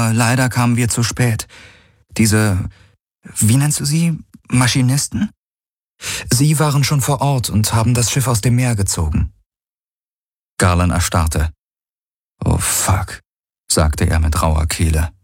aber leider kamen wir zu spät. Diese, wie nennst du sie? Maschinisten? Sie waren schon vor Ort und haben das Schiff aus dem Meer gezogen. Garland erstarrte. Oh fuck, sagte er mit rauer Kehle.